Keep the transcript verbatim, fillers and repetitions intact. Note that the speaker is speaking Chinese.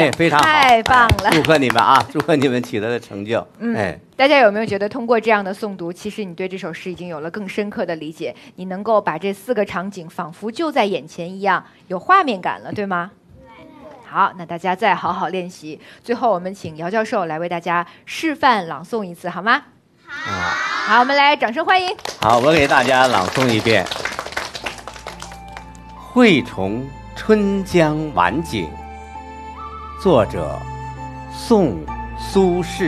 哎，非常好， 太棒了！ 哎、祝贺你们啊，祝贺你们取得的成就。 嗯， 哎， 大家有没有觉得通过这样的诵读，其实你对这首诗已经有了更深刻的理解？你能够把这四个场景仿佛就在眼前一样，有画面感了，对吗？好，那大家再好好练习。最后，我们请姚教授来为大家示范朗诵一次，好吗？ 好， 好，我们来掌声欢迎。 好，我给大家朗诵一遍：惠崇春江晚景，作者宋苏轼。